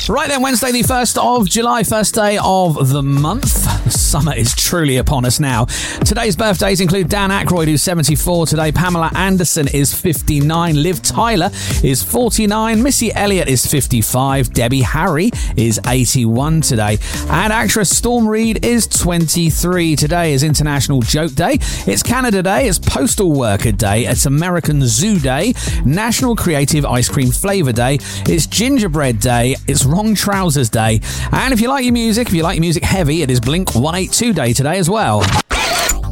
Right then, Wednesday the 1st of July, first day of the month. Summer is truly upon us now. Today's birthdays include Dan Aykroyd, who's 74 today. Pamela Anderson is 59. Liv Tyler is 49. Missy Elliott is 55. Debbie Harry is 81 today. And actress Storm Reid is 23. Today is International Joke Day. It's Canada Day. It's Postal Worker Day. It's American Zoo Day. National Creative Ice Cream Flavour Day. It's Gingerbread Day. It's Wrong Trousers Day. And if you like your music heavy, it is Blink 182 Day today as well.